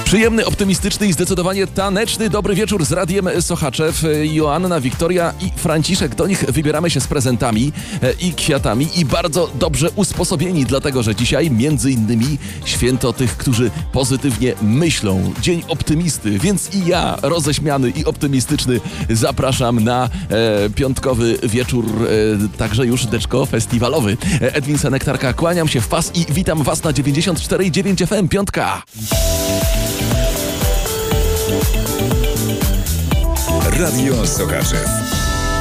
Przyjemny, optymistyczny i zdecydowanie taneczny dobry wieczór z Radiem Sochaczew. Joanna, Wiktoria i Franciszek. Do nich wybieramy się z prezentami i kwiatami i bardzo dobrze usposobieni, dlatego że dzisiaj między innymi święto tych, którzy pozytywnie myślą. Dzień optymisty, więc i ja, roześmiany i optymistyczny, zapraszam na piątkowy wieczór, także już deczko festiwalowy. Edwin Senektarka, kłaniam się w pas i witam Was na 94,9 FM, piątka. Radio Sochaczew.